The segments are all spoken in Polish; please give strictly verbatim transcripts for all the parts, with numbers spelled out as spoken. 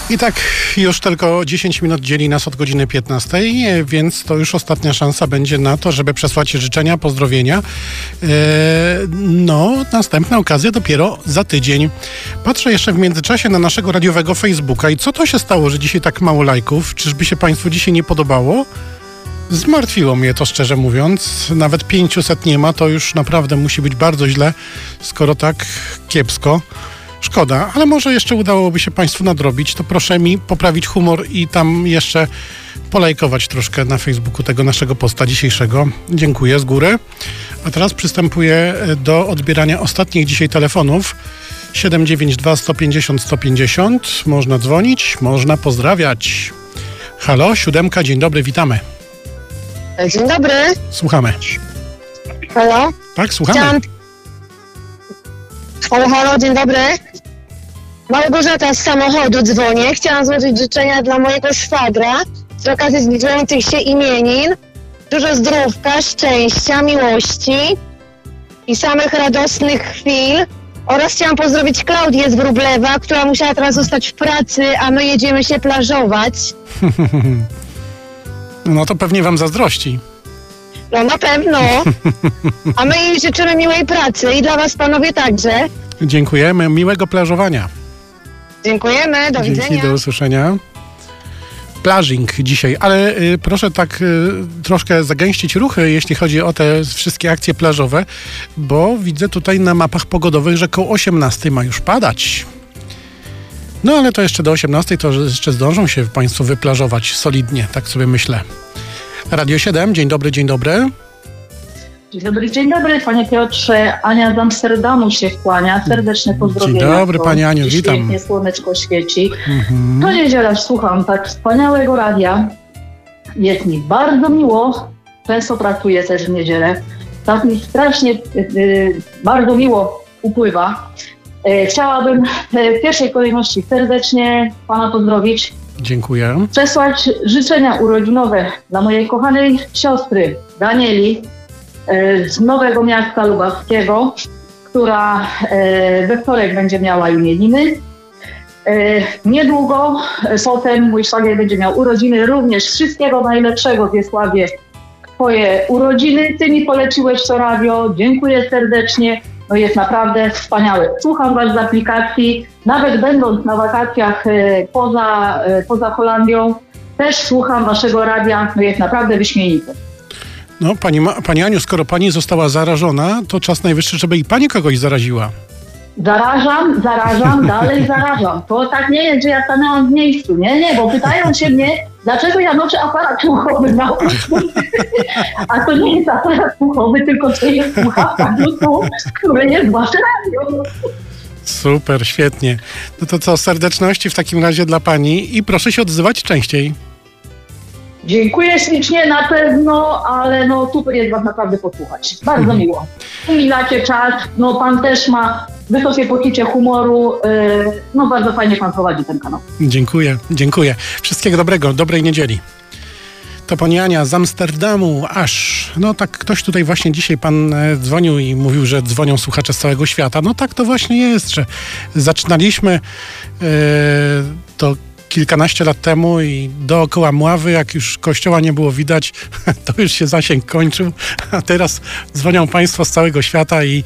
I tak już tylko dziesięć minut dzieli nas od godziny piętnastej, więc to już ostatnia szansa będzie na to, żeby przesłać życzenia, pozdrowienia. No, następna okazja dopiero za tydzień. Patrzę jeszcze w międzyczasie na naszego radiowego Facebooka i co to się stało, że dzisiaj tak mało lajków? Czyżby się Państwu dzisiaj nie podobało? Zmartwiło mnie to, szczerze mówiąc. Nawet pięciuset nie ma, to już naprawdę musi być bardzo źle, skoro tak kiepsko. Szkoda, ale może jeszcze udałoby się Państwu nadrobić. To proszę mi poprawić humor i tam jeszcze polajkować troszkę na Facebooku tego naszego posta dzisiejszego. Dziękuję z góry. A teraz przystępuję do odbierania ostatnich dzisiaj telefonów. siedem dziewięć dwa sto pięćdziesiąt sto pięćdziesiąt. Można dzwonić, można pozdrawiać. Halo, siódemka, dzień dobry, witamy. Dzień dobry. Słuchamy. Halo? Tak, słuchamy. Chciałam... Halo, halo, dzień dobry. Małgorzata z samochodu dzwonię. Chciałam złożyć życzenia dla mojego szwagra z okazji zbliżających się imienin. Dużo zdrówka, szczęścia, miłości i samych radosnych chwil. Oraz chciałam pozdrowić Klaudię z Wróblewa, która musiała teraz zostać w pracy, a my jedziemy się plażować. No to pewnie wam zazdrości. No na pewno. A my jej życzymy miłej pracy i dla was, panowie, także. Dziękujemy. Miłego plażowania. Dziękujemy. Do Dzięki, widzenia. do usłyszenia. Plażing dzisiaj, ale y, proszę tak y, troszkę zagęścić ruchy, jeśli chodzi o te wszystkie akcje plażowe, bo widzę tutaj na mapach pogodowych, że koło osiemnastej ma już padać. No ale to jeszcze do osiemnastej to jeszcze zdążą się Państwo wyplażować solidnie, tak sobie myślę. Radio siedem, dzień dobry, dzień dobry. Dzień dobry, dzień dobry, panie Piotrze. Ania z Amsterdamu się kłania. Serdeczne pozdrowienia. Dzień dobry, pani Aniu, witam. Pięknie słoneczko świeci. Mhm. To niedziela słucham tak wspaniałego radia. Jest mi bardzo miło. Często pracuję też w niedzielę. Tak mi strasznie yy, bardzo miło upływa. Yy, chciałabym yy, w pierwszej kolejności serdecznie pana pozdrowić. Dziękuję. Przesłać życzenia urodzinowe dla mojej kochanej siostry Danieli z Nowego Miasta Lubawskiego, która we wtorek będzie miała imieniny. Niedługo potem mój szwagier będzie miał urodziny. Również wszystkiego najlepszego, Wiesławie, twoje urodziny. Ty mi poleciłeś to radio. Dziękuję serdecznie. No jest naprawdę wspaniałe. Słucham was z aplikacji. Nawet będąc na wakacjach poza, poza Holandią, też słucham waszego radia. No jest naprawdę wyśmienite. No, pani, pani Aniu, skoro pani została zarażona, to czas najwyższy, żeby i pani kogoś zaraziła. Zarażam, zarażam, dalej zarażam. To tak nie jest, że ja stanęłam w miejscu. Nie, nie, bo pytają się mnie, dlaczego ja noszę aparat słuchowy na uchu. A to nie jest aparat słuchowy, tylko to jest słuchawka Bluetooth, które jest wasze radio. Super, świetnie. No to co, serdeczności w takim razie dla pani i proszę się odzywać częściej. Dziękuję ślicznie, na pewno, ale no super jest was naprawdę posłuchać. Bardzo miło. Umilacie czas, no pan też ma wysokie poczucie humoru, yy, no bardzo fajnie pan prowadzi ten kanał. Dziękuję, dziękuję. Wszystkiego dobrego, dobrej niedzieli. To pani Ania z Amsterdamu, aż, no tak ktoś tutaj właśnie dzisiaj pan e, dzwonił i mówił, że dzwonią słuchacze z całego świata. No tak to właśnie jest, że zaczynaliśmy e, to kilkanaście lat temu i dookoła Mławy, jak już kościoła nie było widać, to już się zasięg kończył, a teraz dzwonią państwo z całego świata i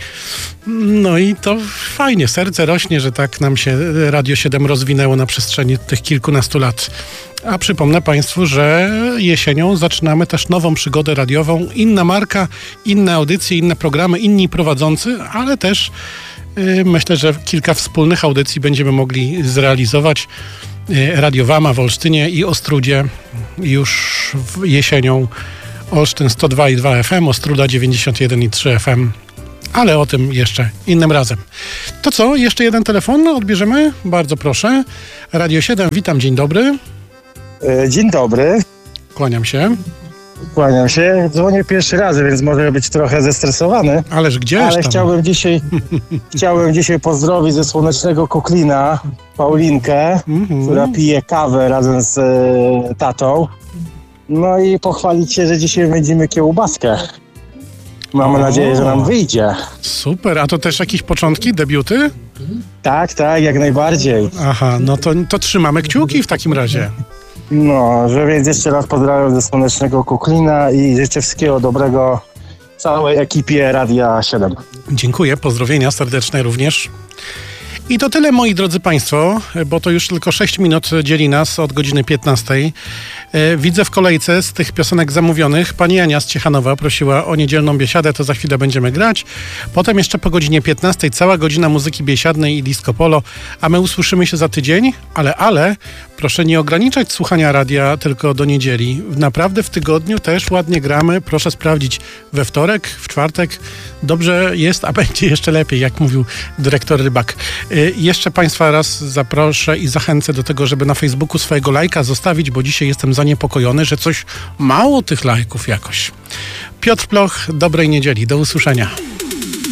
no i to fajnie, serce rośnie, że tak nam się Radio siedem rozwinęło na przestrzeni tych kilkunastu lat. A przypomnę państwu, że jesienią zaczynamy też nową przygodę radiową, inna marka, inne audycje, inne programy, inni prowadzący, ale też yy, myślę, że kilka wspólnych audycji będziemy mogli zrealizować. Radio Wama w Olsztynie i Ostrudzie już jesienią. Olsztyn sto dwa i dwa F M, Ostruda dziewięćdziesiąt jeden i trzy F M. Ale o tym jeszcze innym razem. To co? Jeszcze jeden telefon odbierzemy? Bardzo proszę. Radio siedem, witam, dzień dobry. Dzień dobry. Kłaniam się. Kłaniam się. Dzwonię pierwszy raz, więc może być trochę zestresowany. Ależ gdzieś Ale tam. chciałbym dzisiaj, chciałbym dzisiaj pozdrowić ze słonecznego Koklina Paulinkę, mm-hmm. która pije kawę razem z e, tatą. No i pochwalić się, że dzisiaj będziemy kiełbaskę. Mamy o. nadzieję, że nam wyjdzie. Super. A to też jakieś początki, debiuty? Tak, tak, jak najbardziej. Aha, no to, to trzymamy kciuki w takim razie. No, że więc jeszcze raz pozdrawiam ze słonecznego Koklina i życzę wszystkiego dobrego całej ekipie Radia siedem. Dziękuję, pozdrowienia serdeczne również. I to tyle, moi drodzy Państwo, bo to już tylko sześć minut dzieli nas od godziny piętnastej. Widzę w kolejce z tych piosenek zamówionych. Pani Ania z Ciechanowa prosiła o niedzielną biesiadę, to za chwilę będziemy grać. Potem jeszcze po godzinie piętnastej cała godzina muzyki biesiadnej i disco polo, a my usłyszymy się za tydzień, ale, ale proszę nie ograniczać słuchania radia tylko do niedzieli. Naprawdę w tygodniu też ładnie gramy. Proszę sprawdzić we wtorek, w czwartek. Dobrze jest, a będzie jeszcze lepiej, jak mówił dyrektor Rybak. Yy, jeszcze Państwa raz zaproszę i zachęcę do tego, żeby na Facebooku swojego lajka zostawić, bo dzisiaj jestem zaniepokojony, że coś mało tych lajków jakoś. Piotr Ploch, dobrej niedzieli. Do usłyszenia.